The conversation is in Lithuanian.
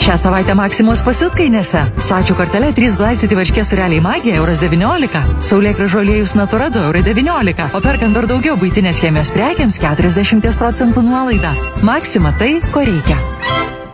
Šią savaitę Maksimos pasiutkainėse. Su ačiū kortele 3 glaistyti varškės sūreliai Magija €19. Saulėgrąžų aliejus Natura €2,19. O perkant dar daugiau buitinės chemijos prekiams 40% nuolaida. Maksima tai, ko reikia.